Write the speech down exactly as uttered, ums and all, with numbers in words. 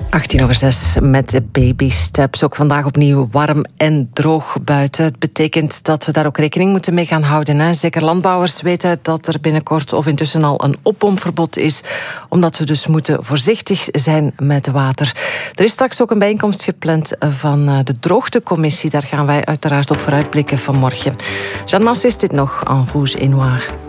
achttien over zes met Baby Steps. Ook vandaag opnieuw warm en droog buiten. Het betekent dat we daar ook rekening moeten mee gaan houden. Hè. Zeker landbouwers weten dat er binnenkort of intussen al een oppomverbod is, omdat we dus moeten voorzichtig zijn met water. Er is straks ook een bijeenkomst gepland van de droogtecommissie. Daar gaan wij uiteraard op vooruitblikken vanmorgen. Jeanne Mas is dit nog en Rouge et Noir.